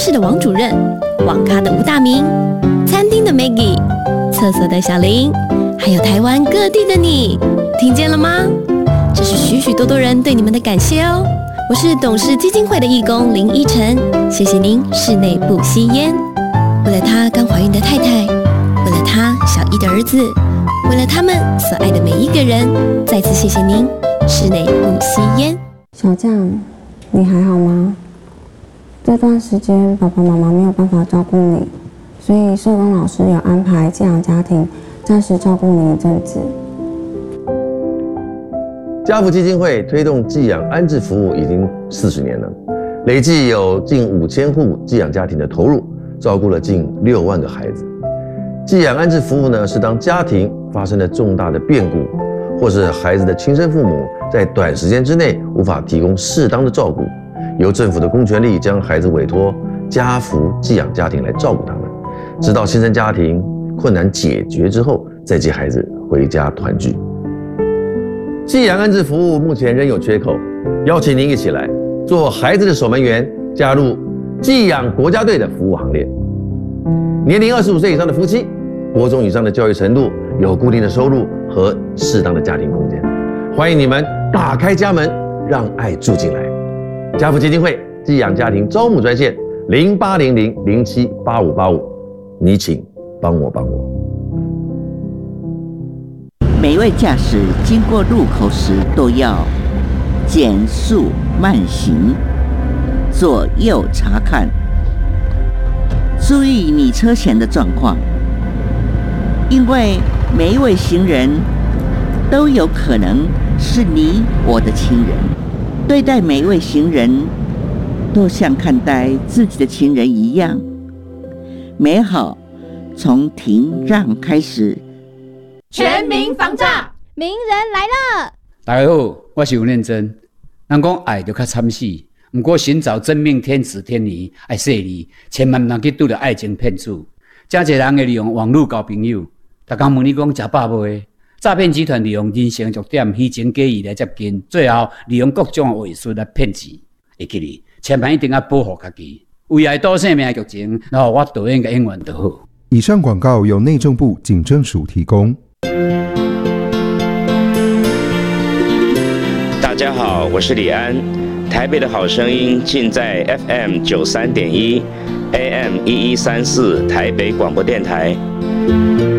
室的王主任，网咖的吴大明，餐厅的 Maggie， 厕所的小林，还有台湾各地的你，听见了吗？这是许许多多人对你们的感谢哦。我是董事基金会的义工林依晨，谢谢您室内不吸烟。为了他刚怀孕的太太，为了他小一的儿子，为了他们所爱的每一个人，再次谢谢您室内不吸烟。 小将，你还好吗？这段时间爸爸妈妈没有办法照顾你，所以社工老师有安排寄养家庭暂时照顾你一阵子。 家福基金会推动寄养安置服务已经40年了，累计有近5000户寄养家庭的投入，照顾了近6万个孩子。寄养安置服务呢，是当家庭发生了重大的变故，或是孩子的亲生父母在短时间之内无法提供适当的照顾，由政府的公权力将孩子委托家福寄养家庭来照顾他们，直到新生家庭困难解决之后，再接孩子回家团聚。寄养安置服务目前仍有缺口，邀请您一起来做孩子的守门员，加入寄养国家队的服务行列。年龄25岁以上的夫妻，国中以上的教育程度，有固定的收入和适当的家庭空间，欢迎你们打开家门，让爱住进来。家福基金会寄养家庭招募专线0800078585，你请帮我。 每一位驾驶经过路口时都要减速慢行，左右查看，注意你车前的状况，因为每一位行人都有可能是你我的亲人，对待每一位行人都像看待自己的亲人一样。美好从停让开始。 全民防诈，名人来了！ 大家好，我是吴念真。人讲爱就较惨死，不过寻找真命天子天女爱细腻，千万不能去拄着爱情骗子。真侪人会利用网络交朋友，逐工问你讲食饱未？诈骗集团利用人性弱点、虚情假意来接近，最后利用各种的话术来骗钱。会记哩，千万一定要保护家己，为爱多性命的剧情，然后我导演嘅演员就好。 以上广告由内政部警政署提供。 大家好，我是李安。台北的好声音尽在 FM 93.1 AM 1134台北广播电台。